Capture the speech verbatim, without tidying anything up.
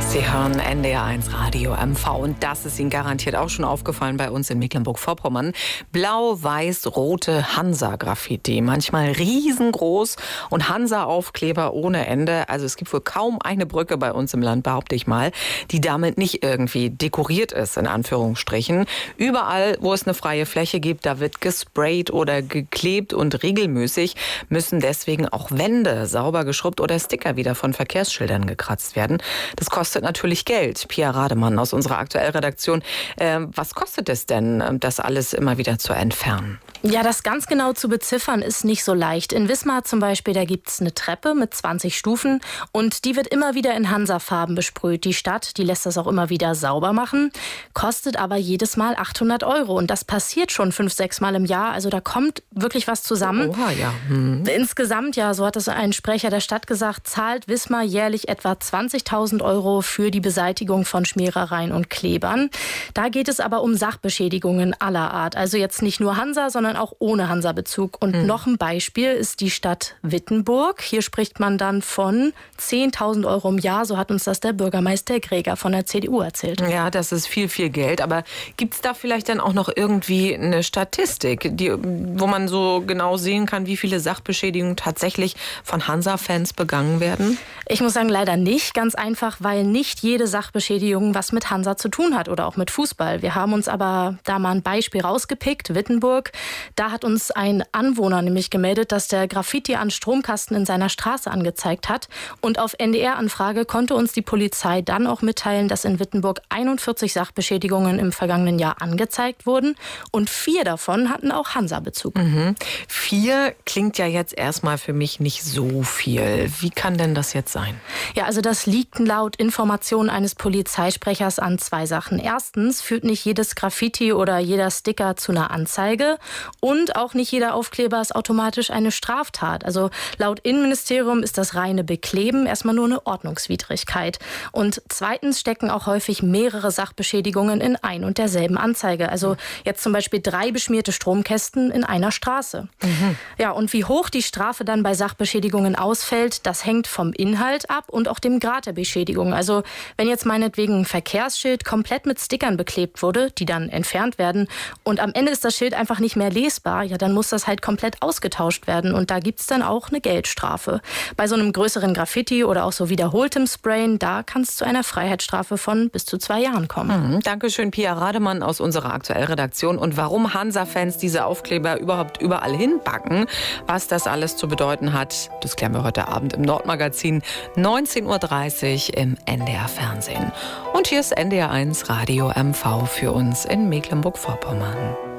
Sie hören N D R eins Radio M V und das ist Ihnen garantiert auch schon aufgefallen bei uns in Mecklenburg-Vorpommern. Blau-Weiß-rote Hansa-Graffiti, manchmal riesengroß und Hansa-Aufkleber ohne Ende. Also es gibt wohl kaum eine Brücke bei uns im Land, behaupte ich mal, die damit nicht irgendwie dekoriert ist, in Anführungsstrichen. Überall, wo es eine freie Fläche gibt, da wird gesprayt oder geklebt und regelmäßig müssen deswegen auch Wände sauber geschrubbt oder Sticker wieder von Verkehrsschildern gekratzt werden. Das kostet natürlich Geld. Pia Rademann aus unserer Aktuellredaktion. Äh, was kostet es denn, das alles immer wieder zu entfernen? Ja, das ganz genau zu beziffern ist nicht so leicht. In Wismar zum Beispiel, da gibt es eine Treppe mit zwanzig Stufen und die wird immer wieder in Hansa-Farben besprüht. Die Stadt, die lässt das auch immer wieder sauber machen, kostet aber jedes Mal achthundert Euro. Und das passiert schon fünf, sechs Mal im Jahr. Also da kommt wirklich was zusammen. Oha, ja. Hm. Insgesamt, ja, so hat es ein Sprecher der Stadt gesagt, zahlt Wismar jährlich etwa zwanzigtausend Euro für die Beseitigung von Schmierereien und Klebern. Da geht es aber um Sachbeschädigungen aller Art. Also jetzt nicht nur Hansa, sondern auch ohne Hansa-Bezug. Und hm. noch ein Beispiel ist die Stadt Wittenburg. Hier spricht man dann von zehntausend Euro im Jahr. So hat uns das der Bürgermeister Greger von der C D U erzählt. Ja, das ist viel, viel Geld. Aber gibt es da vielleicht dann auch noch irgendwie eine Statistik, die, wo man so genau sehen kann, wie viele Sachbeschädigungen tatsächlich von Hansa-Fans begangen werden? Ich muss sagen, leider nicht. Ganz einfach, weil nicht jede Sachbeschädigung was mit Hansa zu tun hat oder auch mit Fußball. Wir haben uns aber da mal ein Beispiel rausgepickt, Wittenburg. Da hat uns ein Anwohner nämlich gemeldet, dass der Graffiti an Stromkasten in seiner Straße angezeigt hat. Und auf N D R-Anfrage konnte uns die Polizei dann auch mitteilen, dass in Wittenburg einundvierzig Sachbeschädigungen im vergangenen Jahr angezeigt wurden. Und vier davon hatten auch Hansa-Bezug. Mhm. Vier klingt ja jetzt erstmal für mich nicht so viel. Wie kann denn das jetzt sein? Ja, also das liegt laut Informationen eines Polizeisprechers an zwei Sachen. Erstens führt nicht jedes Graffiti oder jeder Sticker zu einer Anzeige und auch nicht jeder Aufkleber ist automatisch eine Straftat. Also laut Innenministerium ist das reine Bekleben erstmal nur eine Ordnungswidrigkeit. Und zweitens stecken auch häufig mehrere Sachbeschädigungen in ein und derselben Anzeige. Also jetzt zum Beispiel drei beschmierte Stromkästen in einer Straße. Mhm. Ja, und wie hoch die Strafe dann bei Sachbeschädigungen ausfällt, das hängt vom Inhalt ab und auch dem Grad der Beschädigung. Also wenn jetzt meinetwegen ein Verkehrsschild komplett mit Stickern beklebt wurde, die dann entfernt werden und am Ende ist das Schild einfach nicht mehr lesbar, ja, dann muss das halt komplett ausgetauscht werden und da gibt's dann auch eine Geldstrafe. Bei so einem größeren Graffiti oder auch so wiederholtem Sprayen, da kann es zu einer Freiheitsstrafe von bis zu zwei Jahren kommen. Mhm. Dankeschön, Pia Rademann aus unserer Aktuellredaktion. Und warum Hansa-Fans diese Aufkleber überhaupt überall hinpacken, was das alles zu bedeuten hat, das klären wir heute Abend im Nordmagazin, neunzehn Uhr dreißig im N D R-Fernsehen. Und hier ist N D R eins Radio M V für uns in Mecklenburg-Vorpommern.